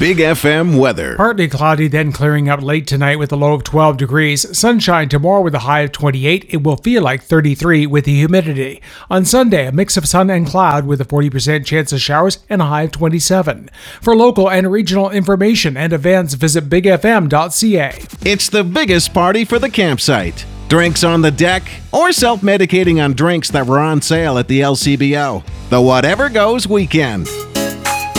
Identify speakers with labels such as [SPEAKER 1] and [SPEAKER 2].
[SPEAKER 1] Big FM weather.
[SPEAKER 2] Partly cloudy, then clearing up late tonight with a low of 12 degrees. Sunshine tomorrow with a high of 28. It will feel like 33 with the humidity. On Sunday, a mix of sun and cloud with a 40% chance of showers and a high of 27. For local and regional information and events, visit bigfm.ca.
[SPEAKER 1] It's the biggest party for the campsite. Drinks on the deck, or self-medicating on drinks that were on sale at the LCBO. The Whatever Goes Weekend.